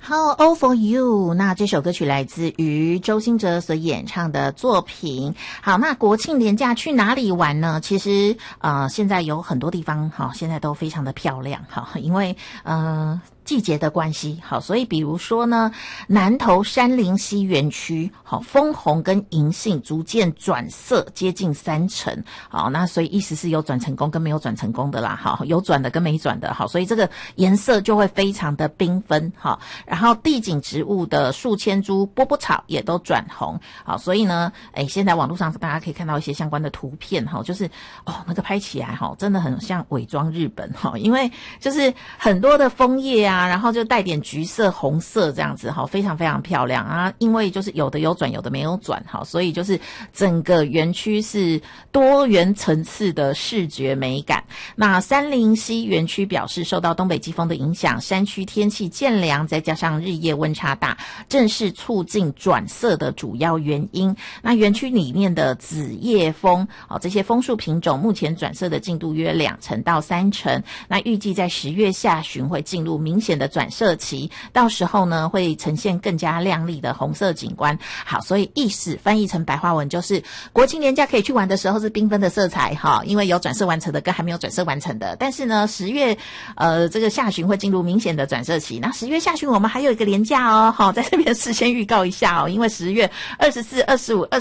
好 All for you， 那这首歌曲来自于周兴哲所演唱的作品。好，那国庆连假去哪里玩呢？其实现在有很多地方现在都非常的漂亮因为季节的关系，好，所以比如说呢，南投杉林溪园区，好，枫红跟银杏逐渐转色，接近30%，好，那所以意思是有转成功跟没有转成功的啦，好，有转的跟没转的，好，所以这个颜色就会非常的缤纷，好，然后地景植物的树千株、波波草也都转红，好，所以呢，现在网络上大家可以看到一些相关的图片，哈，就是那个拍起来真的很像伪装日本，因为就是很多的枫叶啊。然后就带点橘色、红色这样子，非常非常漂亮啊！因为就是有的有转，有的没有转，所以就是整个园区是多元层次的视觉美感。那杉林溪园区表示，受到东北季风的影响，山区天气渐凉，再加上日夜温差大，正是促进转色的主要原因。那园区里面的紫叶枫，这些枫树品种目前转色的进度约2成到3成，那预计在10月下旬会进入明显的转色期，到时候呢会呈现更加亮丽的红色景观。好，所以意思翻译成白话文就是国庆连假可以去玩的时候是缤纷的色彩因为有转色完成的跟还没有转色完成的。但是呢10月这个下旬会进入明显的转色期。那10月下旬我们还有一个连假在这边事先预告一下因为10月24、25、